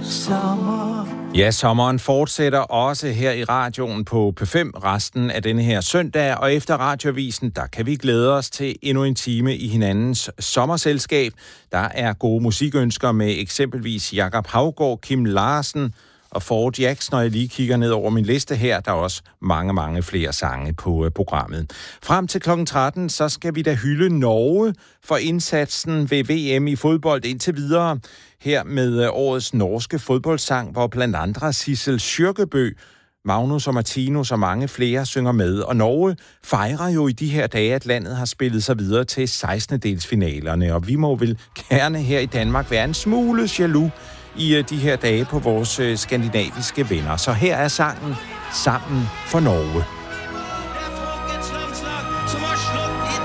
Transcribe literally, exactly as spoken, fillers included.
sommer. Ja, sommeren fortsætter også her i radioen på P fem resten af denne her søndag, og efter Radioavisen, der kan vi glæde os til endnu en time i hinandens sommerselskab. Der er gode musikønsker med eksempelvis Jakob Haugaard, Kim Larsen og Ford Jax, når jeg lige kigger ned over min liste her. Der er også mange, mange flere sange på uh, programmet. Frem til klokken tretten, så skal vi da hylde Norge for indsatsen ved V M i fodbold indtil videre. Her med uh, årets norske fodboldsang, hvor blandt andre Sissel Kyrkjebø, Magnus og Martinus og mange flere synger med. Og Norge fejrer jo i de her dage, at landet har spillet sig videre til sekstende-delsfinalerne. Og vi må vel gerne her i Danmark være en smule jaloux i de her dage på vores skandinaviske venner. Så her er sangen Sammen for Norge.